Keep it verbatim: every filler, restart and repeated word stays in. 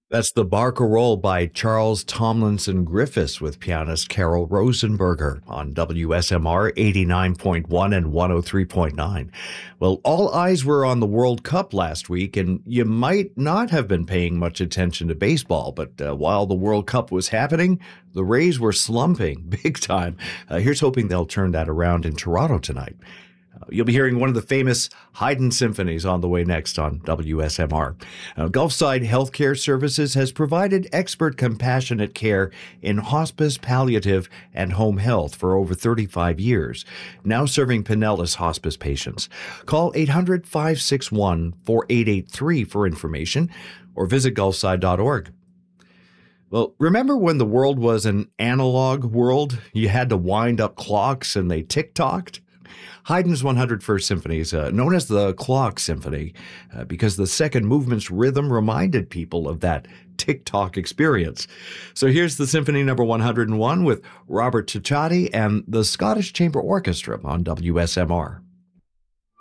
That's the Barcarolle by Charles Tomlinson Griffiths with pianist Carol Rosenberger on W S M R eighty-nine point one and one oh three point nine. Well, all eyes were on the World Cup last week, and you might not have been paying much attention to baseball, but uh, while the World Cup was happening, the Rays were slumping big time. Uh, here's hoping they'll turn that around in Toronto tonight. You'll be hearing one of the famous Haydn symphonies on the way next on W S M R. Uh, Gulfside Healthcare Services has provided expert compassionate care in hospice, palliative, and home health for over thirty-five years, now serving Pinellas hospice patients. Call eight hundred, five six one, four eight eight three for information or visit gulfside dot org. Well, remember when the world was an analog world? You had to wind up clocks and they tick-tocked? Haydn's one hundred first Symphony is uh, known as the Clock Symphony uh, because the second movement's rhythm reminded people of that tick-tock experience. So here's the Symphony number one hundred one with Robert Cicciotti and the Scottish Chamber Orchestra on W S M R.